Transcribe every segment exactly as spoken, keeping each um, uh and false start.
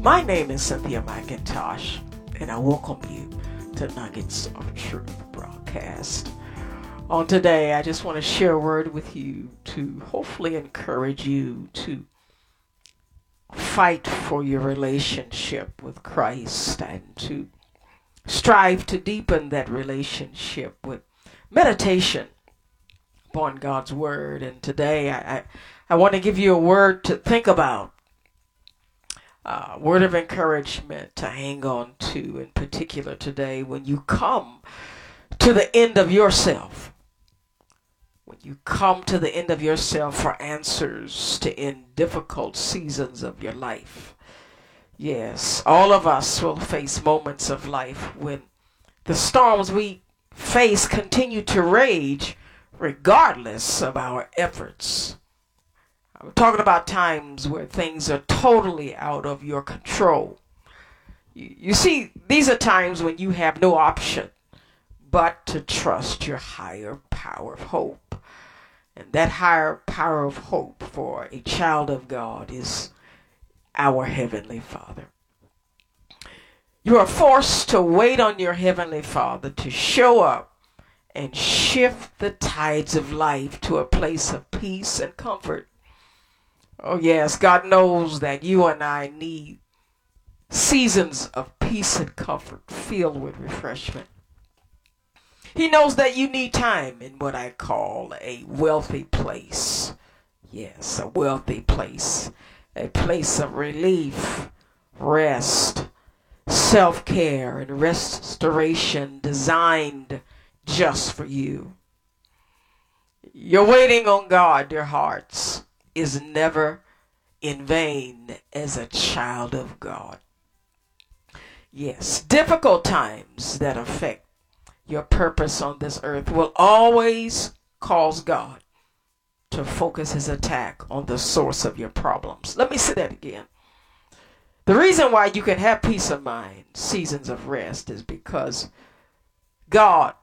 My name is Cynthia McIntosh, and I welcome you to Nuggets of Truth broadcast. On today, I just want to share a word with you to hopefully encourage you to fight for your relationship with Christ and to strive to deepen that relationship with meditation upon God's word. And today, I, I, I want to give you a word to think about. Uh, word of encouragement to hang on to, in particular today, when you come to the end of yourself. When you come to the end of yourself for answers to end difficult seasons of your life. Yes, all of us will face moments of life when the storms we face continue to rage regardless of our efforts. I'm talking about times where things are totally out of your control. You, you see, these are times when you have no option but to trust your higher power of hope. And that higher power of hope for a child of God is our Heavenly Father. You are forced to wait on your Heavenly Father to show up and shift the tides of life to a place of peace and comfort. Oh yes, God knows that you and I need seasons of peace and comfort filled with refreshment. He knows that you need time in what I call a wealthy place. Yes, a wealthy place. A place of relief, rest, self-care, and restoration designed just for you. You're waiting on God, dear hearts, is never in vain as a child of God. Yes, difficult times that affect your purpose on this earth will always cause God to focus his attack on the source of your problems. Let me say that again. The reason why you can have peace of mind, seasons of rest, is because God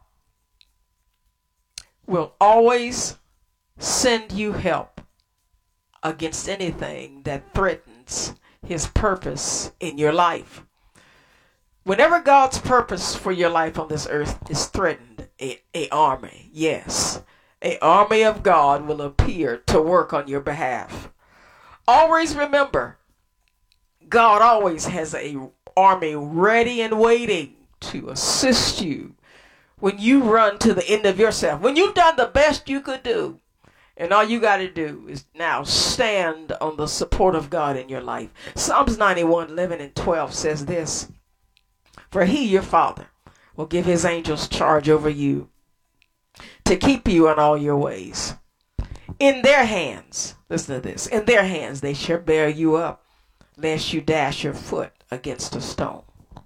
will always send you help against anything that threatens his purpose in your life. Whenever God's purpose for your life on this earth is threatened, a, a army, yes, a army of God will appear to work on your behalf. Always remember, God always has a army ready and waiting to assist you when you run to the end of yourself. When you've done the best you could do, and all you got to do is now stand on the support of God in your life. Psalms ninety-one, eleven and twelve says this: For he, your Father, will give his angels charge over you to keep you in all your ways. In their hands, listen to this, in their hands they shall bear you up, lest you dash your foot against a stone.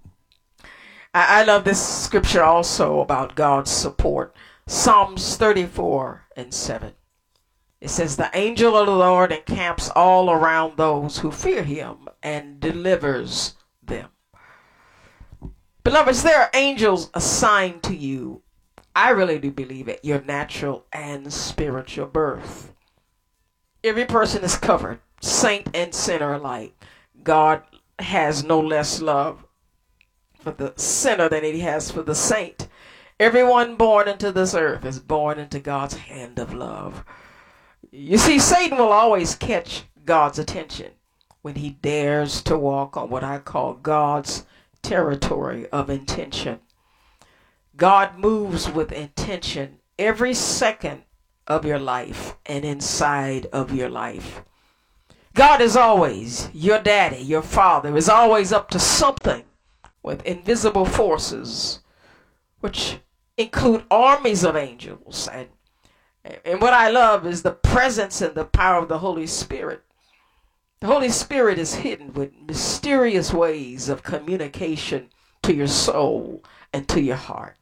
I, I love this scripture also about God's support. Psalms thirty-four and seven. It says, the angel of the Lord encamps all around those who fear him and delivers them. Beloveds, there are angels assigned to you. I really do believe it, your natural and spiritual birth. Every person is covered, saint and sinner alike. God has no less love for the sinner than he has for the saint. Everyone born into this earth is born into God's hand of love. You see, Satan will always catch God's attention when he dares to walk on what I call God's territory of intention. God moves with intention every second of your life and inside of your life. God is always your daddy, your father, is always up to something with invisible forces, which include armies of angels. And And what I love is the presence and the power of the Holy Spirit. The Holy Spirit is hidden with mysterious ways of communication to your soul and to your heart.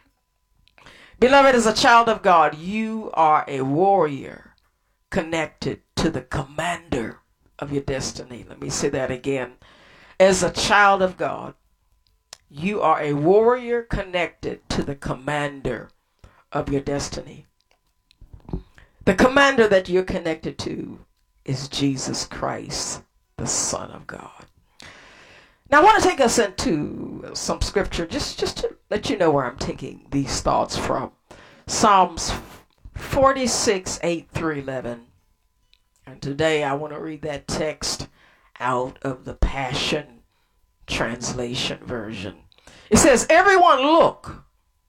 Beloved, as a child of God, you are a warrior connected to the commander of your destiny. Let me say that again. As a child of God, you are a warrior connected to the commander of your destiny. The commander that you're connected to is Jesus Christ, the Son of God. Now I want to take us into some scripture just, just to let you know where I'm taking these thoughts from. Psalms forty-six, eight through eleven. And today I want to read that text out of the Passion Translation version. It says, everyone look,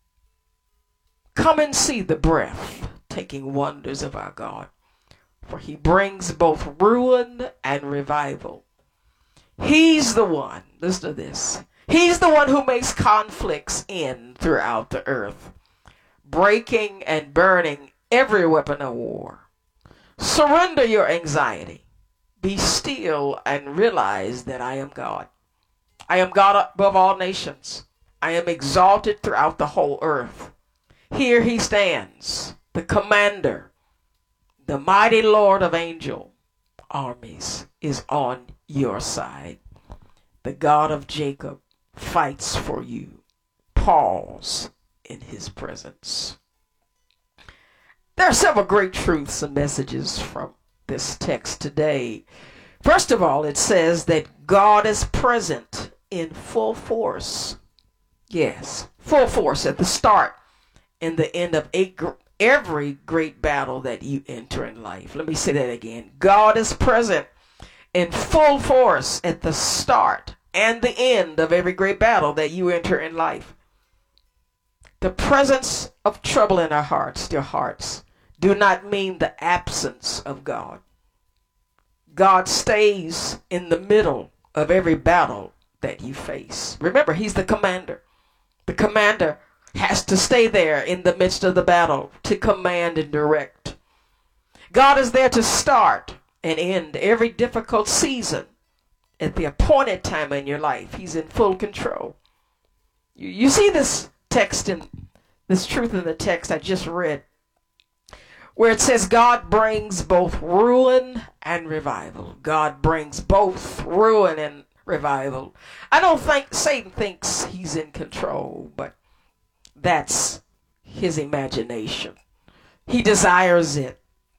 come and see the breathtaking wonders of our God, for he brings both ruin and revival. He's the one, listen to this, he's the one who makes conflicts end throughout the earth, breaking and burning every weapon of war. Surrender your anxiety. Be still and realize that I am God. I am God above all nations. I am exalted throughout the whole earth. Here he stands, the commander, the mighty Lord of angel armies is on your side. The God of Jacob fights for you. Pause in his presence. There are several great truths and messages from this text today. First of all, it says that God is present in full force. Yes, full force at the start and the end of every great battle that you enter in life. Let me say that again. God is present in full force at the start and the end of every great battle that you enter in life. The presence of trouble in our hearts, dear hearts, do not mean the absence of God. God stays in the middle of every battle that you face. Remember, he's the commander. The commander has to stay there in the midst of the battle to command and direct. God is there to start and end every difficult season at the appointed time in your life. He's in full control. You, you see this text in this truth in the text I just read, where it says God brings both ruin and revival. God brings both ruin and revival. I don't think Satan thinks he's in control, but that's his imagination. He desires it.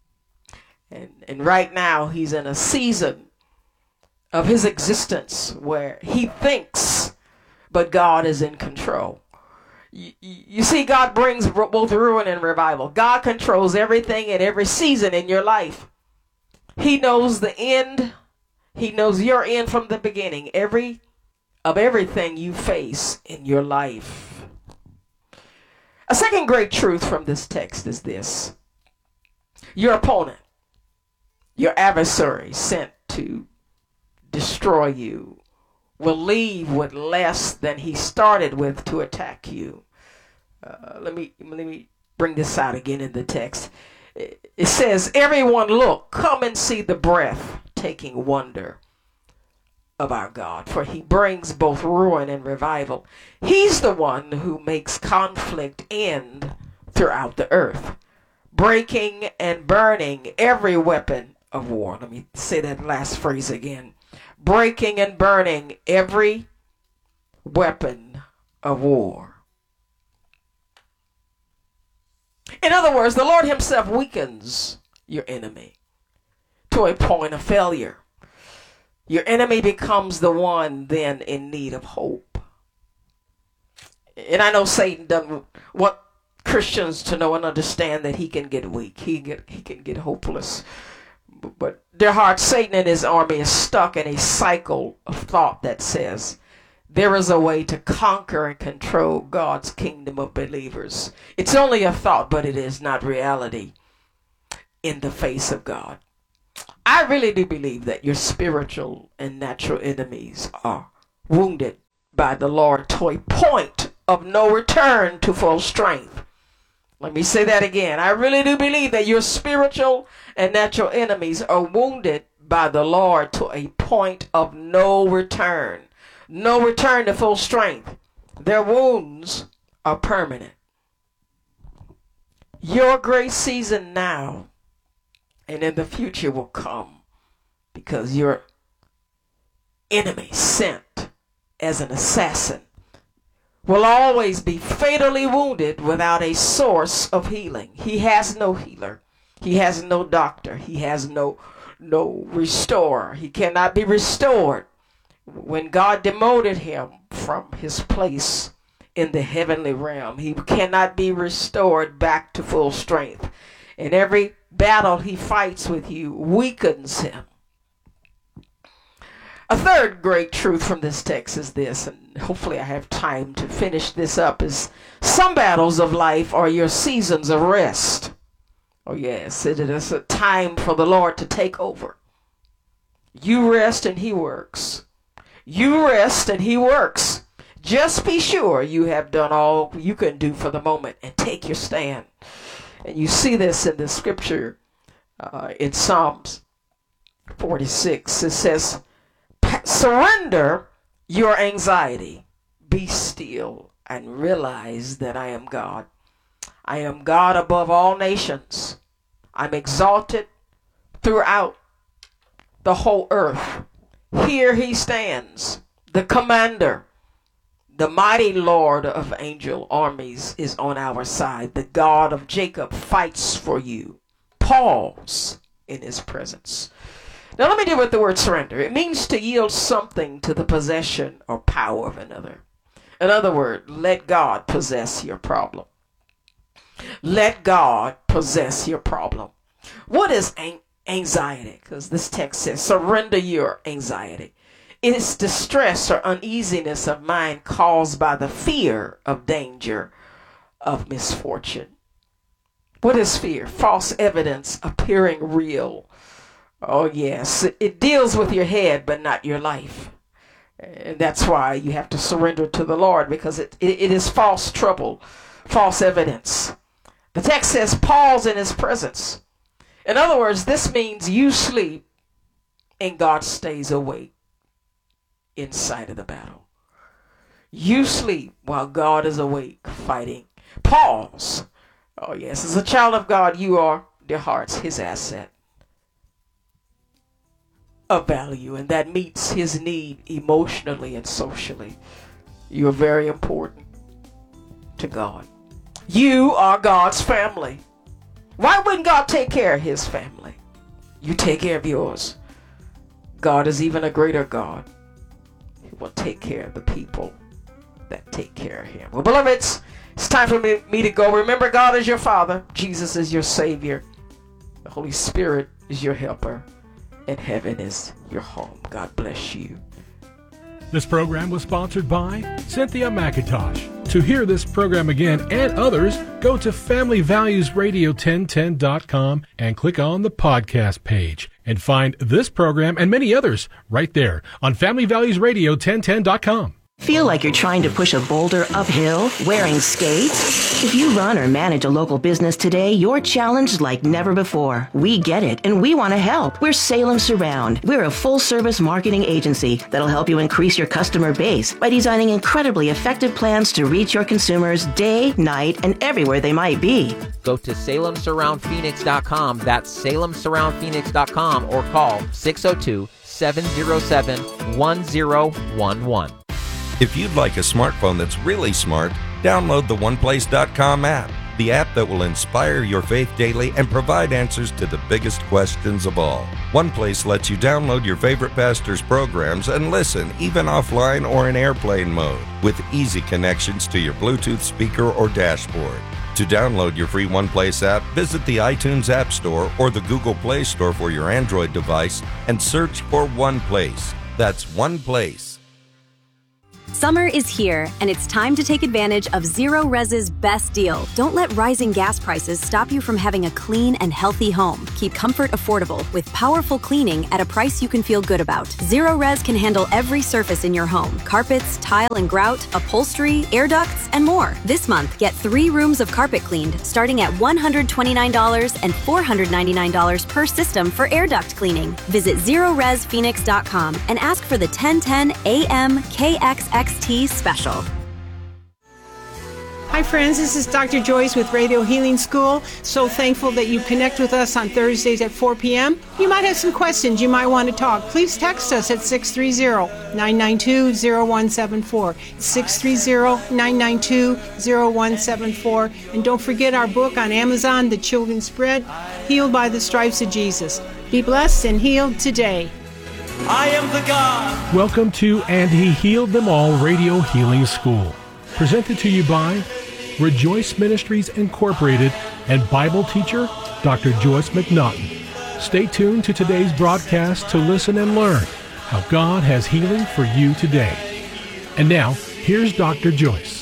And, and right now he's in a season of his existence where he thinks, but God is in control. You, you see, God brings both ruin and revival. God controls everything in every season in your life. He knows the end. He knows your end from the beginning. Every of everything you face in your life. A second great truth from this text is this. Your opponent, your adversary sent to destroy you, will leave with less than he started with to attack you. Uh, let me let me bring this out again in the text. It says, everyone look, come and see the breathtaking wonder of our God, for he brings both ruin and revival. He's the one who makes conflict end throughout the earth, breaking and burning every weapon of war. Let me say that last phrase again. Breaking and burning every weapon of war. In other words, the Lord himself weakens your enemy to a point of failure. Your enemy becomes the one then in need of hope. And I know Satan doesn't want Christians to know and understand that he can get weak. He can get, he can get hopeless. But dear heart, Satan and his army is stuck in a cycle of thought that says there is a way to conquer and control God's kingdom of believers. It's only a thought, but it is not reality in the face of God. I really do believe that your spiritual and natural enemies are wounded by the Lord to a point of no return to full strength. Let me say that again. I really do believe that your spiritual and natural enemies are wounded by the Lord to a point of no return. No return to full strength. Their wounds are permanent. Your great season now and in the future will come because your enemy sent as an assassin will always be fatally wounded without a source of healing. He has no healer. He has no doctor. He has no, no restorer. He cannot be restored when God demoted him from his place in the heavenly realm, he cannot be restored back to full strength. And every battle he fights with you weakens him. A third great truth from this text is this, and hopefully I have time to finish this up, is some battles of life are your seasons of rest. Oh yes, it is a time for the Lord to take over. You rest and he works. You rest and he works. Just be sure you have done all you can do for the moment and take your stand. And you see this in the scripture uh, in Psalms forty-six. It says, surrender your anxiety. Be still and realize that I am God. I am God above all nations. I'm exalted throughout the whole earth. Here he stands, the commander. The mighty Lord of angel armies is on our side. The God of Jacob fights for you. Pause in his presence. Now let me deal with the word surrender. It means to yield something to the possession or power of another. In other words, let God possess your problem. Let God possess your problem. What is anxiety? Because this text says, surrender your anxiety. It is distress or uneasiness of mind caused by the fear of danger, of misfortune. What is fear? False evidence appearing real. Oh yes, it deals with your head but not your life. And that's why you have to surrender to the Lord, because it, it, it is false trouble, false evidence. The text says pause in his presence. In other words, this means you sleep and God stays awake inside of the battle. You sleep while God is awake fighting. Pause. Oh yes, as a child of God, you are, dear hearts, his asset of value, and that meets his need emotionally and socially. You are very important to God. You are God's family. Why wouldn't God take care of his family? You take care of yours. God is even a greater God. He will take care of the people that take care of him. Well, beloveds, it's time for me, me to go. Remember, God is your Father. Jesus is your Savior. The Holy Spirit is your helper. And heaven is your home. God bless you. This program was sponsored by Cynthia McIntosh. To hear this program again and others, go to family values radio ten ten dot com and click on the podcast page and find this program and many others right there on family values radio ten ten dot com. Feel like you're trying to push a boulder uphill wearing skates? If you run or manage a local business today, you're challenged like never before. We get it, and we want to help. We're Salem Surround. We're a full-service marketing agency that'll help you increase your customer base by designing incredibly effective plans to reach your consumers day, night, and everywhere they might be. Go to salem surround phoenix dot com. That's salem surround phoenix dot com, or call six oh two, seven oh seven, one oh one one. If you'd like a smartphone that's really smart, download the one place dot com app, the app that will inspire your faith daily and provide answers to the biggest questions of all. OnePlace lets you download your favorite pastor's programs and listen, even offline or in airplane mode, with easy connections to your Bluetooth speaker or dashboard. To download your free OnePlace app, visit the iTunes App Store or the Google Play Store for your Android device and search for OnePlace. That's OnePlace. Summer is here, and it's time to take advantage of Zero Res's best deal. Don't let rising gas prices stop you from having a clean and healthy home. Keep comfort affordable with powerful cleaning at a price you can feel good about. Zero Res can handle every surface in your home: carpets, tile and grout, upholstery, air ducts, and more. This month, get three rooms of carpet cleaned, starting at one hundred twenty-nine dollars and four hundred ninety-nine dollars per system for air duct cleaning. Visit zero res phoenix dot com and ask for the ten ten A M K X X T special. Hi friends, this is Doctor Joyce with Radio Healing School. So thankful that you connect with us on Thursdays at four p.m. You might have some questions, you might want to talk. Please text us at six three zero, nine nine two, zero one seven four. six three zero, nine nine two, zero one seven four. And don't forget our book on Amazon, The Children's Bread, Healed by the Stripes of Jesus. Be blessed and healed today. I am the God. Welcome to And He Healed Them All Radio Healing School. Presented to you by Rejoice Ministries Incorporated and Bible teacher Doctor Joyce McNaughton. Stay tuned to today's broadcast to listen and learn how God has healing for you today. And now, here's Doctor Joyce.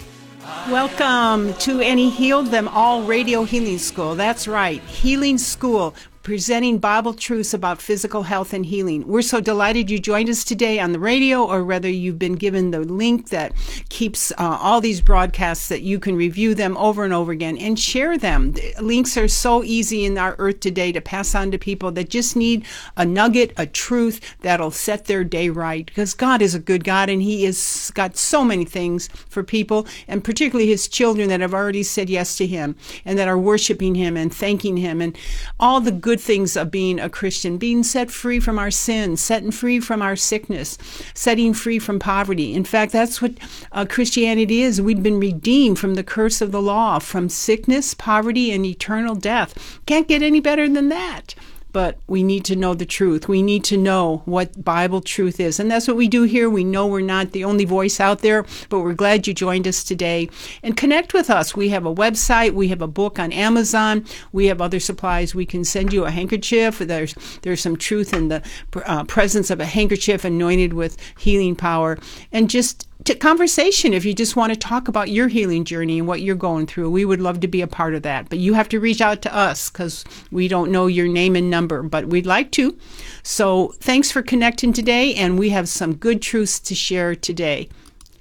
Welcome to And He Healed Them All Radio Healing School. That's right, Healing School, presenting Bible truths about physical health and healing. We're so delighted you joined us today on the radio, or whether you've been given the link that keeps uh, all these broadcasts that you can review them over and over again and share them. The links are so easy in our earth today to pass on to people that just need a nugget, a truth that'll set their day right, because God is a good God, and He has got so many things for people, and particularly His children that have already said yes to Him and that are worshiping Him and thanking Him, and all the good things of being a Christian, being set free from our sins, setting free from our sickness, setting free from poverty. In fact, that's what uh, Christianity is. We've been redeemed from the curse of the law, from sickness, poverty, and eternal death. Can't get any better than that. But we need to know the truth. We need to know what Bible truth is. And that's what we do here. We know we're not the only voice out there, but we're glad you joined us today. And connect with us. We have a website. We have a book on Amazon. We have other supplies. We can send you a handkerchief. There's there's some truth in the uh, presence of a handkerchief anointed with healing power. And just to conversation if you just want to talk about your healing journey and what you're going through. We would love to be a part of that. But you have to reach out to us because we don't know your name and number, but we'd like to. So thanks for connecting today, and we have some good truths to share today.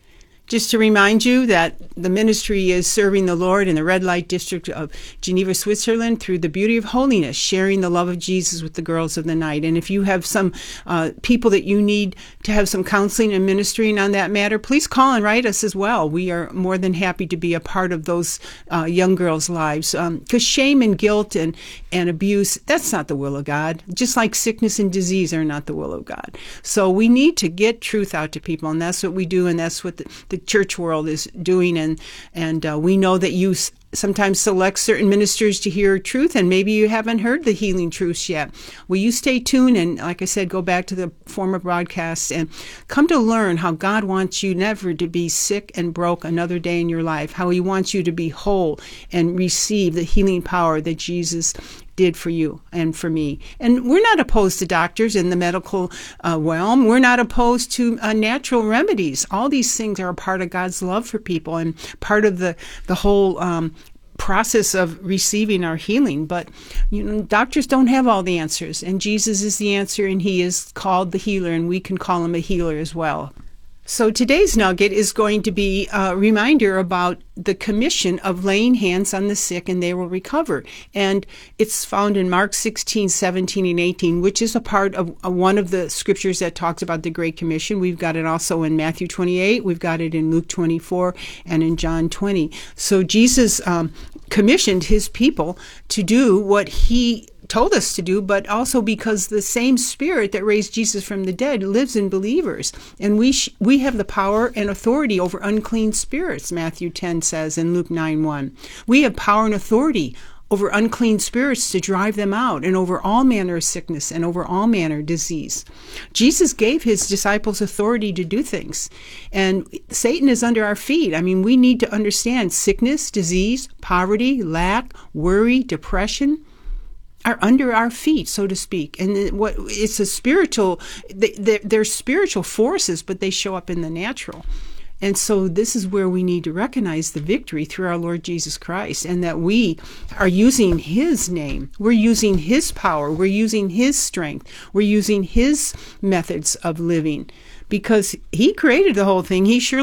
Just to remind you that the ministry is serving the Lord in the red light district of Geneva, Switzerland, through the beauty of holiness, sharing the love of Jesus with the girls of the night. And if you have some uh, people that you need to have some counseling and ministering on that matter, please call and write us as well. We are more than happy to be a part of those uh, young girls' lives. Because um, shame and guilt and, and abuse, that's not the will of God. Just like sickness and disease are not the will of God. So we need to get truth out to people, and that's what we do, and that's what the, the church world is doing, and and uh, we know that you s- sometimes select certain ministers to hear truth, and maybe you haven't heard the healing truths yet. Will you stay tuned and, like I said, go back to the former broadcasts and come to learn how God wants you never to be sick and broke another day in your life, how He wants you to be whole and receive the healing power that Jesus did for you and for me. And we're not opposed to doctors in the medical uh, realm. We're not opposed to uh, natural remedies. All these things are a part of God's love for people and part of the, the whole um, process of receiving our healing. But you know, doctors don't have all the answers, and Jesus is the answer, and He is called the healer, and we can call Him a healer as well. So today's nugget is going to be a reminder about the commission of laying hands on the sick and they will recover. And it's found in Mark sixteen, seventeen, and eighteen, which is a part of uh, one of the scriptures that talks about the Great Commission. We've got it also in Matthew twenty-eight, we've got it in Luke twenty-four, and in John twenty. So Jesus um, commissioned His people to do what He told us to do, but also because the same Spirit that raised Jesus from the dead lives in believers. And we sh- we have the power and authority over unclean spirits, Matthew ten says, and Luke nine one. We have power and authority over unclean spirits to drive them out, and over all manner of sickness and over all manner of disease. Jesus gave His disciples authority to do things, and Satan is under our feet. I mean, we need to understand sickness, disease, poverty, lack, worry, depression are under our feet, so to speak. And what it's a spiritual, they, they're spiritual forces, but they show up in the natural. And so this is where we need to recognize the victory through our Lord Jesus Christ, and that we are using His name. We're using His power. We're using His strength. We're using His methods of living, because He created the whole thing. He surely